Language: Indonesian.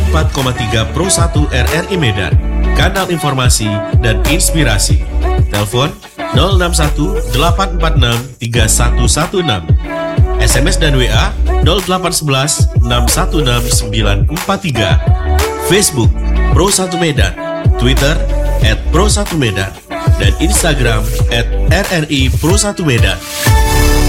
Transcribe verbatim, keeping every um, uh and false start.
empat koma tiga Pro satu R R I Medan, kanal informasi dan inspirasi. Telepon nol enam satu delapan empat enam tiga satu satu enam. S M S dan W A nol delapan satu satu enam satu enam sembilan empat tiga. Facebook Pro satu Medan, Twitter et pro satu medan, dan Instagram et R R I Pro satu Medan.